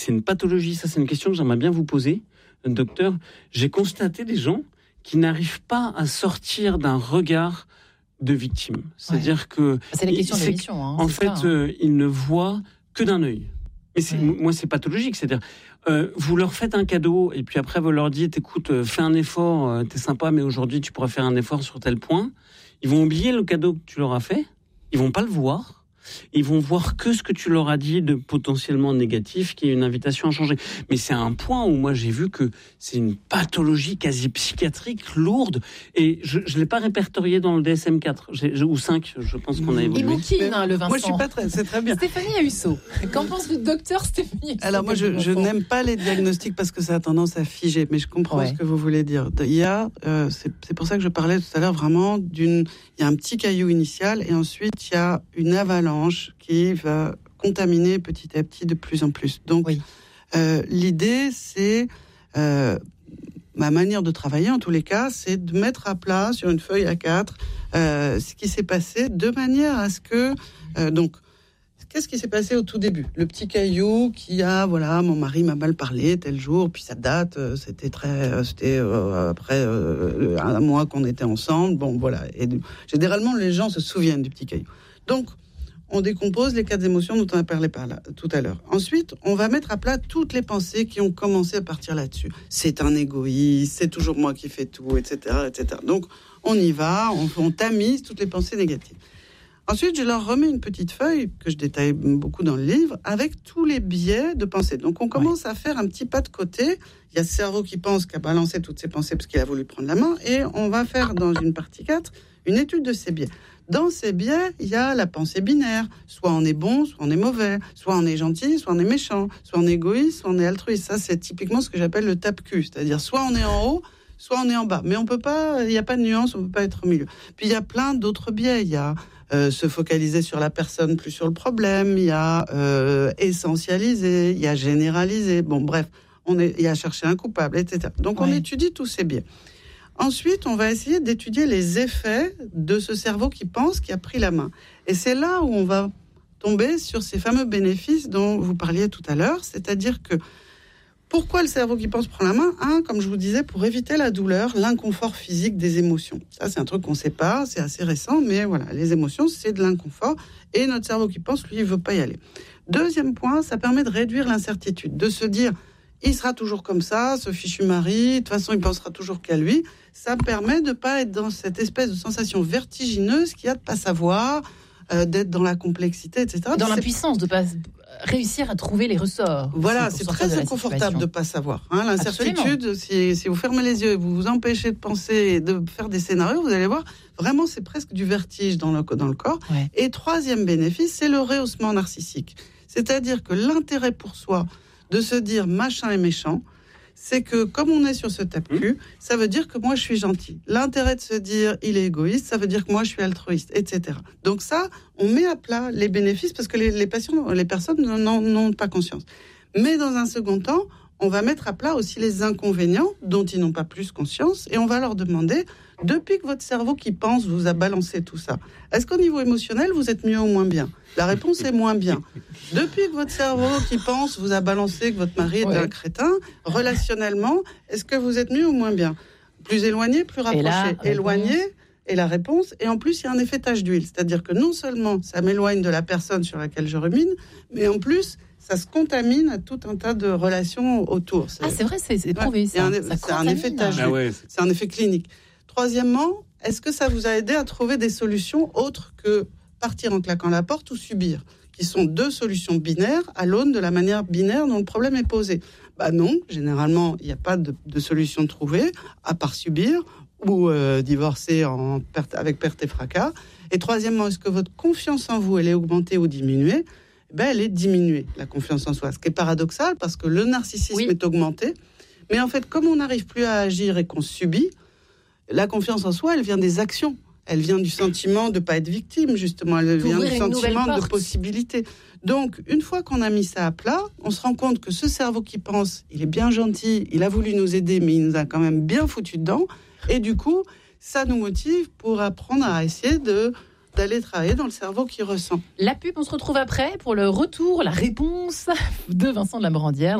C'est une pathologie, ça c'est une question que j'aimerais bien vous poser, docteur. J'ai constaté des gens qui n'arrivent pas à sortir d'un regard de victime. C'est-à-dire que... C'est la question de l'émission. En fait, ils ne voient que d'un œil. Mais moi, c'est pathologique. C'est-à-dire, vous leur faites un cadeau et puis après, vous leur dites, écoute, fais un effort, t'es sympa, mais aujourd'hui, tu pourrais faire un effort sur tel point. Ils vont oublier le cadeau que tu leur as fait. Ils vont pas le voir. Ils vont voir que ce que tu leur as dit de potentiellement négatif, qui est une invitation à changer. Mais c'est un point où moi j'ai vu que c'est une pathologie quasi psychiatrique lourde, et je l'ai pas répertorié dans le DSM-4 ou 5, je pense qu'on a évolué. Il bouquine, le Vincent. Moi je suis pas très, c'est très bien. Stéphanie Husseau, qu'en pense le docteur Stéphanie Husseau? Alors moi je n'aime pas les diagnostics parce que ça a tendance à figer, mais je comprends ce que vous voulez dire. Il y a, c'est pour ça que je parlais tout à l'heure vraiment il y a un petit caillou initial et ensuite il y a une avalanche qui va contaminer petit à petit de plus en plus. Donc, l'idée, c'est ma manière de travailler, en tous les cas, c'est de mettre à plat sur une feuille A4 ce qui s'est passé, de manière à ce que... donc, qu'est-ce qui s'est passé au tout début ? Le petit caillou qui a, voilà, mon mari m'a mal parlé tel jour, puis ça date, c'était après un mois qu'on était ensemble, bon, voilà. Et généralement, les gens se souviennent du petit caillou. Donc, on décompose les 4 émotions dont on a parlé tout à l'heure. Ensuite, on va mettre à plat toutes les pensées qui ont commencé à partir là-dessus. C'est un égoïste, c'est toujours moi qui fais tout, etc., etc. Donc, on y va, on tamise toutes les pensées négatives. Ensuite, je leur remets une petite feuille, que je détaille beaucoup dans le livre, avec tous les biais de pensée. Donc, on commence à faire un petit pas de côté. Il y a ce cerveau qui pense, qui a balancé toutes ses pensées parce qu'il a voulu prendre la main. Et on va faire, dans une partie 4, une étude de ces biais. Dans ces biais, il y a la pensée binaire. Soit on est bon, soit on est mauvais. Soit on est gentil, soit on est méchant. Soit on est égoïste, soit on est altruiste. Ça, c'est typiquement ce que j'appelle le tape-cul. C'est-à-dire, soit on est en haut, soit on est en bas. Mais on peut pas, il n'y a pas de nuance, on ne peut pas être au milieu. Puis il y a plein d'autres biais. Il y a se focaliser sur la personne, plus sur le problème. Il y a essentialiser, il y a généraliser. Bon, bref, il y a chercher un coupable, etc. Donc on étudie tous ces biais. Ensuite, on va essayer d'étudier les effets de ce cerveau qui pense, qui a pris la main. Et c'est là où on va tomber sur ces fameux bénéfices dont vous parliez tout à l'heure, c'est-à-dire que pourquoi le cerveau qui pense prend la main ? Comme je vous disais, pour éviter la douleur, l'inconfort physique des émotions. Ça, c'est un truc qu'on ne sait pas, c'est assez récent, mais voilà, les émotions, c'est de l'inconfort. Et notre cerveau qui pense, lui, il ne veut pas y aller. Deuxième point, ça permet de réduire l'incertitude, de se dire, il sera toujours comme ça, ce fichu mari, de toute façon, il pensera toujours qu'à lui. Ça permet de ne pas être dans cette espèce de sensation vertigineuse qu'il y a de ne pas savoir, d'être dans la complexité, etc. Dans l'impuissance, de ne pas réussir à trouver les ressorts. Voilà, c'est très inconfortable de ne pas savoir. L'incertitude, si vous fermez les yeux et vous vous empêchez de penser et de faire des scénarios, vous allez voir, vraiment, c'est presque du vertige dans le corps. Ouais. Et troisième bénéfice, c'est le rehaussement narcissique. C'est-à-dire que l'intérêt pour soi de se dire machin est méchant, c'est que comme on est sur ce tape-cul, ça veut dire que moi je suis gentil. L'intérêt de se dire il est égoïste, ça veut dire que moi je suis altruiste, etc. Donc ça, on met à plat les bénéfices parce que les personnes n'ont pas conscience. Mais dans un second temps, on va mettre à plat aussi les inconvénients dont ils n'ont pas plus conscience et on va leur demander, depuis que votre cerveau qui pense vous a balancé tout ça, est-ce qu'au niveau émotionnel, vous êtes mieux ou moins bien ? La réponse est moins bien. Depuis que votre cerveau qui pense vous a balancé que votre mari est un crétin, relationnellement, est-ce que vous êtes mieux ou moins bien ? Plus éloigné, plus rapproché. Éloigné est la réponse. Et en plus, il y a un effet tache d'huile. C'est-à-dire que non seulement ça m'éloigne de la personne sur laquelle je rumine, mais en plus, ça se contamine à tout un tas de relations autour. C'est vrai, c'est prouvé. C'est un effet tache d'huile. C'est un effet clinique. Troisièmement, est-ce que ça vous a aidé à trouver des solutions autres que partir en claquant la porte ou subir, qui sont 2 solutions binaires à l'aune de la manière binaire dont le problème est posé ? Non, généralement, il n'y a pas de solution trouvée, à part subir ou divorcer avec perte et fracas. Et troisièmement, est-ce que votre confiance en vous, elle est augmentée ou diminuée ? Elle est diminuée, la confiance en soi. Ce qui est paradoxal, parce que le narcissisme est augmenté. Mais en fait, comme on n'arrive plus à agir et qu'on subit, la confiance en soi, elle vient des actions. Elle vient du sentiment de ne pas être victime, justement. Elle vient du sentiment de possibilité. Donc, une fois qu'on a mis ça à plat, on se rend compte que ce cerveau qui pense, il est bien gentil, il a voulu nous aider, mais il nous a quand même bien foutu dedans. Et du coup, ça nous motive pour apprendre à essayer de d'aller travailler dans le cerveau qui ressent. La pub, on se retrouve après pour le retour, la réponse de Vincent de la Morandière.